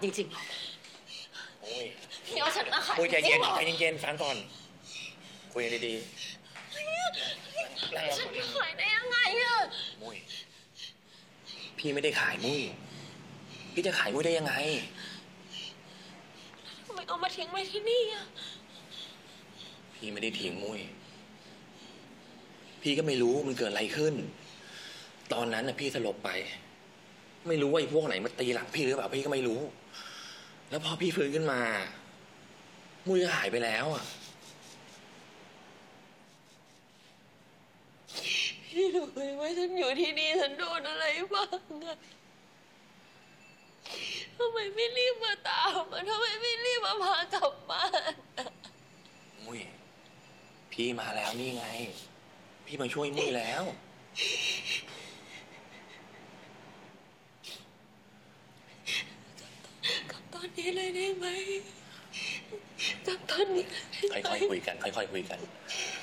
จริงๆหรอกโอ้ยพี่เอาฉันมาขายคุยใจเย็นหรอใจเย็นฟังก่อนคุยดีๆฉันจะขายได้ยังไงอะมุ้ยพี่ไม่ได้ขายมุ้ยพี่จะขายมุ้ยได้ยังไงทำไมเอามาทิ้งไว้ที่นี่อะพี่ไม่ได้ทิ้งมุ้ยพี่ก็ไม่รู้มันเกิดอะไรขึ้นตอนนั้นน่ะพี่สลบไปไม่รู้ว่าไอ้พวกไหนมาตีหลังพี่หรือเปล่าพี่ก็ไม่รู้แล้วพอพี่ฟื้นขึ้นมามุ้ยก็หายไปแล้วอ่ะพี่รู้ไหมว่าฉันอยู่ที่นี่ฉันโดนอะไรบ้างอะทำไมไม่รีบมาตามอะทำไมไม่รีบมาพากลับบ้านอะมุ้ยพี่มาแล้วนี่ไงพี่มาช่วยมุ้ยแล้วกับตอนนี้เลยได้ไหมกับตอนนี้ค่อยๆคุยกันค่อยๆคุยกัน